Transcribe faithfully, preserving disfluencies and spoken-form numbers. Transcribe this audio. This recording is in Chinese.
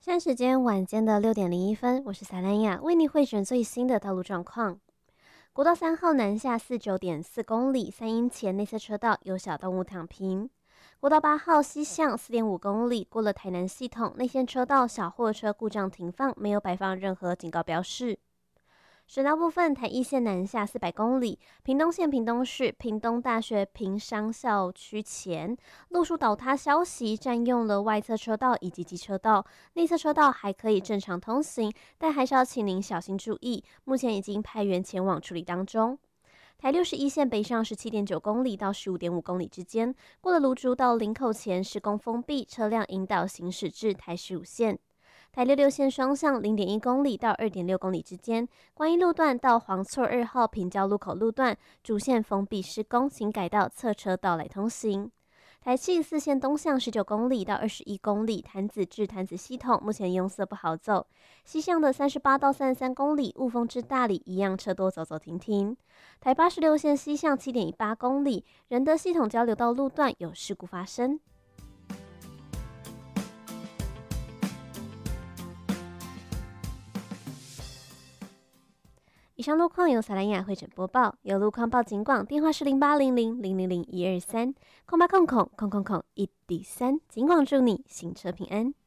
现在时间晚间的六点零一分，我是萨兰雅，为你汇整最新的道路状况。国道三号南下四九点四公里，三英前内侧车道有小动物躺平。国道八号西向四点五公里，过了台南系统内线车道小货车故障停放，没有摆放任何警告标示。省道部分，台一线南下四百公里，屏东县屏东市屏东大学屏商校区前路树倒塌消息，占用了外侧车道以及机车道，内侧车道还可以正常通行，但还是要请您小心注意。目前已经派员前往处理当中。台六十一线北上十七点九公里到十五点五公里之间，过了芦竹到林口前施工封闭，车辆引导行驶至台十五线。台六六线双向零点一公里到二点六公里之间，观音路段到黄厝二号平交路口路段主线封闭施工，请改道侧车道来通行。台七四线东向十九公里到二十一公里，潭子至潭子系统目前拥塞不好走。西向的三十八到三十三公里，雾峰至大里一样车多走走停停。台八十六线西向七点一八公里，仁德系统交流道路段有事故发生。以上路况由萨兰雅会诊播报，有路况报警广，电话是零八零零零零零一二三空八空空空空空一 D 三，警广祝你行车平安。